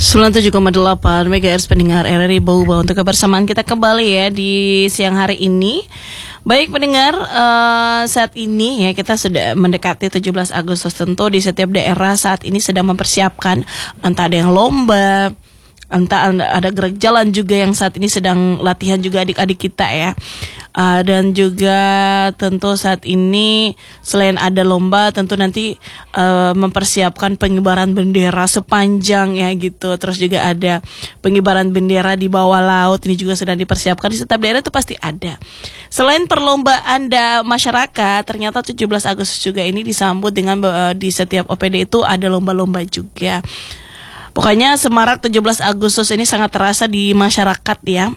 97,8 MHz pendengar RRI Bau-Bau. Untuk kebersamaan kita kembali ya di siang hari ini. Baik pendengar, saat ini ya kita sudah mendekati 17 Agustus. Tentu di setiap daerah saat ini sedang mempersiapkan, entah ada yang lomba, entah ada gerak jalan juga yang saat ini sedang latihan juga adik-adik kita ya. Dan juga tentu saat ini selain ada lomba, tentu nanti mempersiapkan pengibaran bendera sepanjang ya gitu. Terus juga ada pengibaran bendera di bawah laut, ini juga sedang dipersiapkan. Di setiap daerah itu pasti ada. Selain perlombaan masyarakat, ternyata 17 Agustus juga ini disambut dengan di setiap OPD itu ada lomba-lomba juga. Pokoknya semarak 17 Agustus ini sangat terasa di masyarakat ya.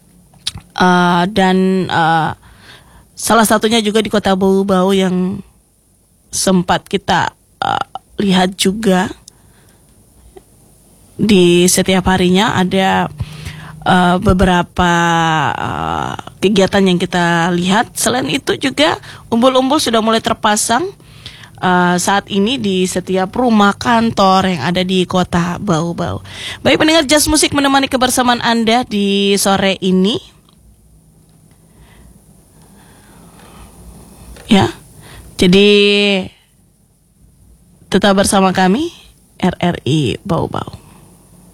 Dan salah satunya juga di Kota Bau-Bau yang sempat kita lihat juga di setiap harinya ada beberapa kegiatan yang kita lihat. Selain itu juga umbul-umbul sudah mulai terpasang saat ini di setiap rumah kantor yang ada di Kota Bau-Bau. Baik pendengar, Jazz Musik menemani kebersamaan Anda di sore ini. Ya, jadi tetap bersama kami RRI Bau-Bau.